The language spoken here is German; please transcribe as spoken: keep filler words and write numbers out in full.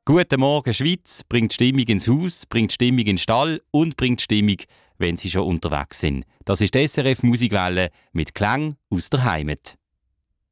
Guten Morgen Schweiz bringt Stimmung ins Haus, bringt Stimmung in den Stall und bringt Stimmung, wenn sie schon unterwegs sind. Das ist die S R F Musikwelle mit Klang aus der Heimat.